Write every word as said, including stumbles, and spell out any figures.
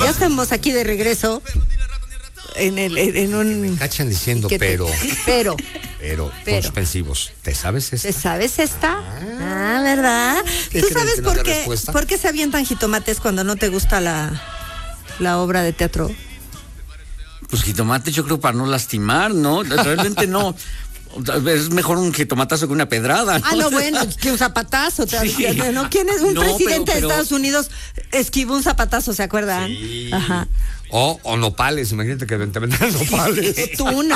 Ya estamos aquí de regreso en el en un. Me cachan diciendo te, pero. Pero. Pero. Pero. Suspensivos. ¿Te sabes esta? ¿Te sabes esta? Ah, ¿verdad? ¿Tú sabes por qué, por qué se avientan jitomates cuando no te gusta la, la obra de teatro? Pues jitomate yo creo para no lastimar, ¿no? Realmente no. Es mejor un jitomatazo que una pedrada, ¿no? Ah, no, bueno, que un zapatazo. Te sí. ¿No? ¿Quién es? Un no, presidente pero, pero... de Estados Unidos esquivó un zapatazo, ¿se acuerdan? Sí. Ajá. O, o nopales, imagínate que te vendan nopales. Tuna.